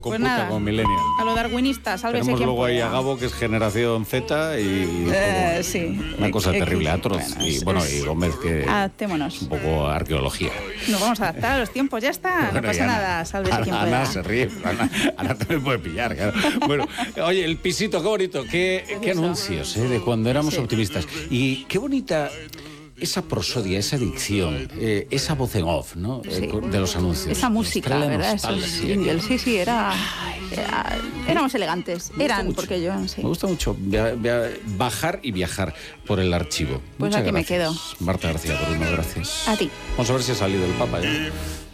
Pues nada, con Millennial. a lo darwinista, sálvese Tenemos quien luego ahí pueda. a Gabo, que es generación Z y Sí. una cosa terrible, atroz. Bueno, Y Gómez, que adaptémonos. es un poco arqueología. Nos vamos a adaptar a los tiempos, ya está. No Bueno, pasa y Ana- nada, sálvese quien Ana pueda. se ríe, Ana también puede pillar. Claro. Bueno, oye, el pisito, qué bonito. Qué anuncios, de cuando éramos optimistas. Y qué bonita esa prosodia, esa dicción, esa voz en off, ¿no? Sí. De los anuncios. Esa música, Trae la ¿verdad? Esos nostalgia. jingles, sí, éramos elegantes. Me gusta Eran, mucho. porque yo, sí. Me gusta mucho bajar y viajar por el archivo. Pues Muchas aquí me gracias, quedo. Marta García Bruno, gracias. A ti. Vamos a ver si ha salido el Papa ya.